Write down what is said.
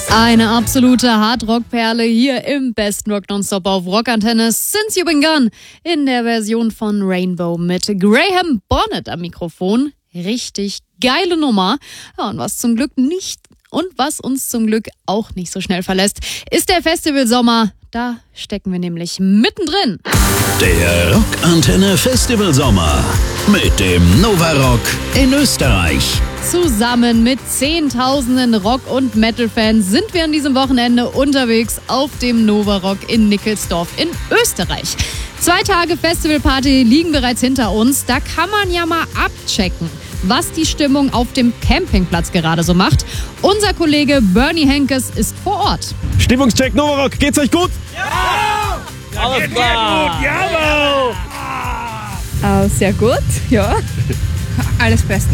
Eine absolute Hardrock-Perle hier im Best Rock Nonstop auf Rockantenne Since You've Been Gone in der Version von Rainbow mit Graham Bonnet am Mikrofon. Richtig geile Nummer. Ja, und was uns zum Glück auch nicht so schnell verlässt, ist der Festivalsommer. Da stecken wir nämlich mittendrin. Der Rockantenne Festivalsommer mit dem Novarock in Österreich. Zusammen mit Zehntausenden Rock- und Metal-Fans sind wir an diesem Wochenende unterwegs auf dem Novarock in Nickelsdorf in Österreich. 2 Tage Festivalparty liegen bereits hinter uns. Da kann man ja mal abchecken, was die Stimmung auf dem Campingplatz gerade so macht. Unser Kollege Bernie Henkes ist vor Ort. Stimmungscheck Novarock, geht's euch gut? Ja! Alles klar! Jawohl! Sehr gut, ja. Alles bestens.